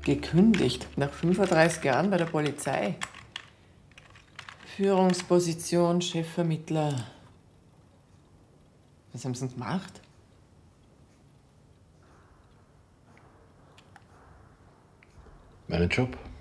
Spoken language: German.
Gekündigt, nach 35 Jahren bei der Polizei. Führungsposition, Chefvermittler. Was haben Sie denn gemacht? Meinen Job.